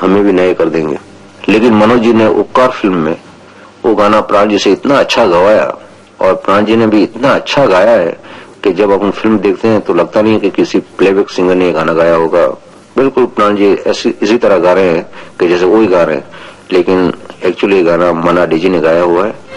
हमें भी नए कर देंगे। लेकिन मनोज जी ने उपकार फिल्म में वो गाना प्राण जी से इतना अच्छा गवाया और प्राण जी ने भी इतना अच्छा गाया है कि जब अपन फिल्म देखते हैं तो लगता नहीं है कि किसी प्लेबैक सिंगर ने गाना गाया होगा। बिल्कुल प्राण जी इसी तरह गा रहे हैं कि जैसे वो ही गा रहे हैं, लेकिन एक्चुअली गाना मन्ना डीजी ने गाया हुआ है।